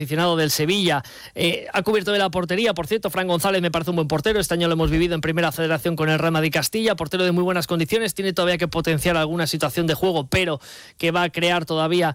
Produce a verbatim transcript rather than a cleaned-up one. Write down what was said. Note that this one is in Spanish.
aficionado del Sevilla, eh, ha cubierto de la portería. Por cierto, Fran González me parece un buen portero. Este año lo hemos vivido en Primera Federación con el Real Madrid Castilla, portero de muy buenas condiciones. Tiene todavía que potenciar alguna situación de juego, pero que va a crear todavía